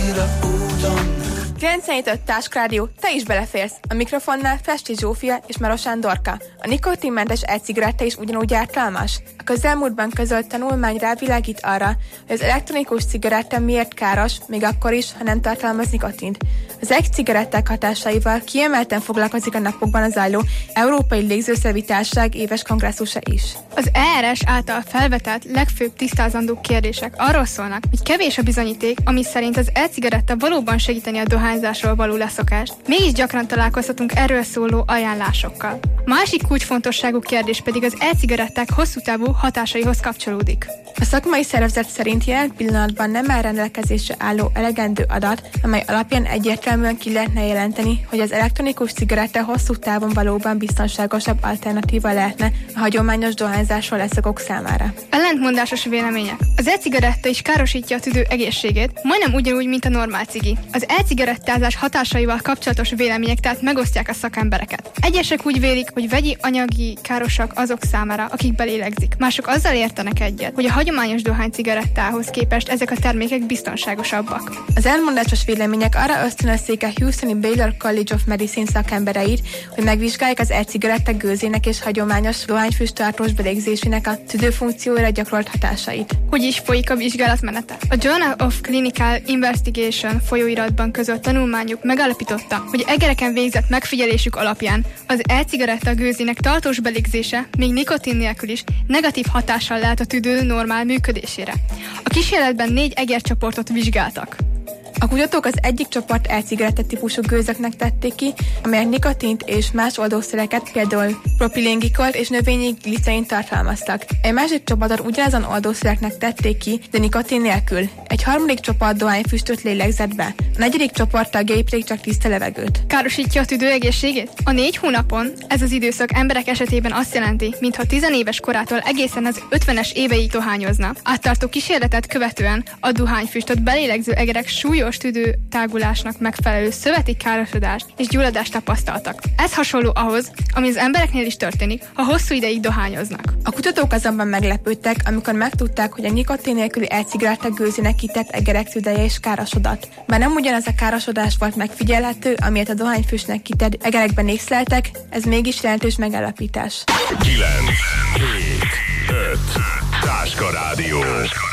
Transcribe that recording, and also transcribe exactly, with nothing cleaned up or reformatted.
újra úton. kilencvenhét öt Táskrádió, te is beleférsz. A mikrofonnál Festi Zsófia és Marosán Dorka. A nikotinmentes e-cigaretta is ugyanúgy ártalmas? A közelmúltban közölt tanulmány rávilágít arra, hogy az elektronikus cigaretta miért káros, még akkor is, ha nem tartalmaz nikotint. Az e-cigaretták hatásaival kiemelten foglalkozik a napokban zajló Európai Légzőszervi Társaság éves kongresszusa is. Az E R S által felvetett legfőbb tisztázandó kérdések arról szólnak, hogy kevés a bizonyíték, ami szerint az e-cigaretta valóban segíteni a dohányzásról való leszokást. Mégis gyakran találkozhatunk erről szóló ajánlásokkal. Másik kulcsfontosságú kérdés pedig az e-cigaretták hosszú távú hatásaihoz kapcsolódik. A szakmai szervezet szerint jelen pillanatban nem áll rendelkezésre álló elegendő adat, amely alapján egyértelműen ki lehetne jelenteni, hogy az elektronikus cigaretta hosszú távon valóban biztonságosabb alternatíva lehetne a hagyományos dohányzásról leszokók számára. Ellentmondásos vélemények. Az e-cigaretta is károsítja a tüdő egészségét, majdnem ugyanúgy, mint a normál cigi. Az e-cigarettázás hatásaival kapcsolatos vélemények tehát megosztják a szakembereket. Egyesek úgy vélik, hogy vegyi anyagi károsak azok számára, akik belélegzik. Mások azzal értenek egyet, hogy a hagyományos dohánycigarettához képest ezek a termékek biztonságosabbak. Az elmondásos vélemények arra ösztönözték a Houstoni Baylor College of Medicine szakembereit, hogy megvizsgálják az e-cigaretták gőzének és hagyományos dohányfüsttartós belégzésének a tüdőfunkcióra gyakorolt hatásait. Hogy is folyik a vizsgálat menete? A Journal of Clinical Investigation folyóiratban közölt tanulmányuk megállapította, hogy egereken végzett megfigyelésük alapján az e-cigaretta gőzének tartós belégzése még nikotin nélkül is negatív hatással lehet a tüdő normál működésére. A kísérletben négy egercsoportot vizsgáltak. A kutatók az egyik csoport e-cigaretta típusú gőzöknek tették ki, amelyek nikotint és más oldószereket, például propilengikolt és növényi glicerint tartalmaztak. Egy másik csoportot ugyanazon oldószereknek tették ki, de nikotin nélkül. Egy harmadik csoport dohányfüstöt lélegzett be. A negyedik csoport tagjai pedig csak tiszta levegőt. Károsítja a tüdő egészségét? A négy hónapon ez az időszak emberek esetében azt jelenti, mintha tizenéves korától egészen az ötvenes éveig dohányozna. Áttartó kísérletet követően a dohányfüstöt belélegző egerek súlyos tüdőtágulásnak megfelelő szöveti károsodást és gyulladást tapasztaltak. Ez hasonló ahhoz, ami az embereknél is történik, ha hosszú ideig dohányoznak. A kutatók azonban meglepődtek, amikor megtudták, hogy a nikotin nélküli e-cigaretta gőzének kitett egerek tüdeje is károsodott. Bár nem ugyanaz a károsodás volt megfigyelhető, amilyet a dohányfüstnek kitett egerekben észleltek, ez mégis jelentős megállapítás. kilenc, hét, öt Táska Rádió.